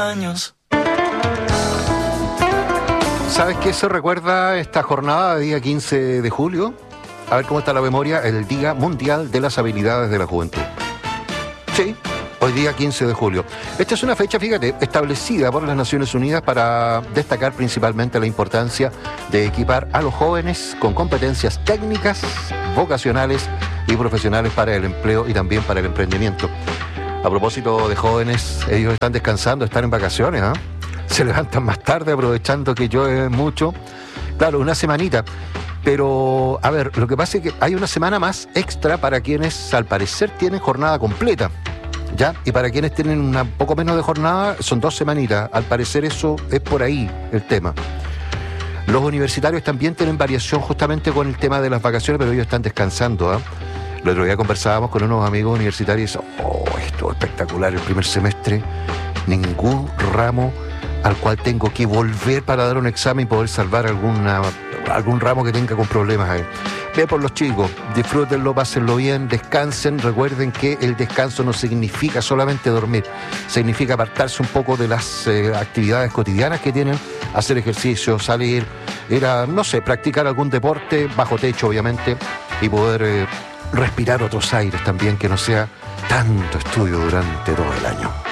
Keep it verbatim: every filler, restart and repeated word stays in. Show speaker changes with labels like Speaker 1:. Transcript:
Speaker 1: años.
Speaker 2: ¿Sabes qué se recuerda esta jornada de día quince de julio? A ver cómo está la memoria, el Día Mundial de las Habilidades de la Juventud. Sí, hoy día quince de julio. Esta es una fecha, fíjate, establecida por las Naciones Unidas para destacar principalmente la importancia de equipar a los jóvenes con competencias técnicas, vocacionales y profesionales para el empleo y también para el emprendimiento. A propósito de jóvenes, ellos están descansando, están en vacaciones, ¿ah? ¿eh? Se levantan más tarde aprovechando que llueve mucho. Claro, una semanita. Pero, a ver, lo que pasa es que hay una semana más extra para quienes al parecer tienen jornada completa, ¿ya? Y para quienes tienen un poco menos de jornada son dos semanitas. Al parecer eso es por ahí el tema. Los universitarios también tienen variación justamente con el tema de las vacaciones, pero ellos están descansando, ¿eh? El otro día conversábamos con unos amigos universitarios y dicen, oh, esto es espectacular, el primer semestre, ningún ramo al cual tengo que volver para dar un examen y poder salvar alguna, algún ramo que tenga con problemas ahí. Ve por los chicos, disfrútenlo, pásenlo bien, descansen. Recuerden que el descanso no significa solamente dormir, significa apartarse un poco de las eh, actividades cotidianas que tienen, hacer ejercicio, salir, ir a, no sé, practicar algún deporte, bajo techo obviamente, y poder eh, respirar otros aires también, que no sea tanto estudio durante todo el año.